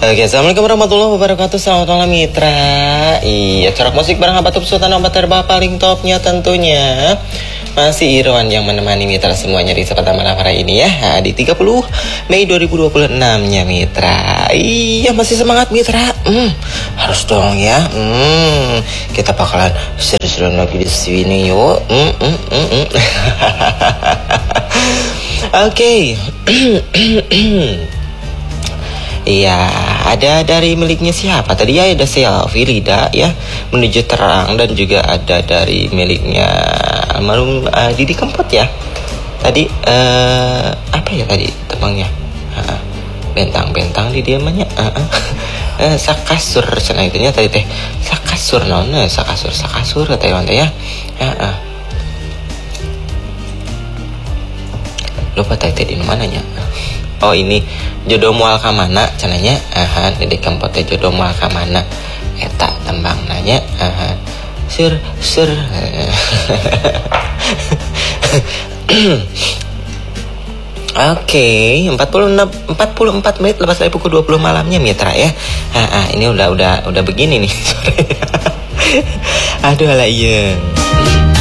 Oke, assalamualaikum warahmatullahi wabarakatuh. Selamat malam Mitra. Iya, corak musik bareng Habatur Sultan obat herbal paling topnya tentunya masih Irwan yang menemani Mitra semuanya di kesempatan malam hari ini ya, di 30 Mei 2026 nya Mitra. Iya, masih semangat Mitra. Harus dong ya. Kita bakalan seru-seruan lagi di sini yuk. Oke. Iya, ada dari miliknya siapa? Tadi ya ada Selfie Lida ya, Menuju Terang, dan juga ada dari miliknya almarhum Didi Kempot ya. Tadi apa ya tadi tebangnya? Bentang-bentang di diamannya. Sakasur cenah itunya tadi teh. Sakasur naon? Sakasur kata Iwan teh ya. Lupa tadi di mananya. Oh ini jodoh mual kamana cenanya. Dede Kempot teh jodoh mual kamana eta tembang nanya. Sur Oke, 44 menit lepas dari pukul 20 malamnya Mitra ya. Ini udah begini nih sore. Aduh ala iya.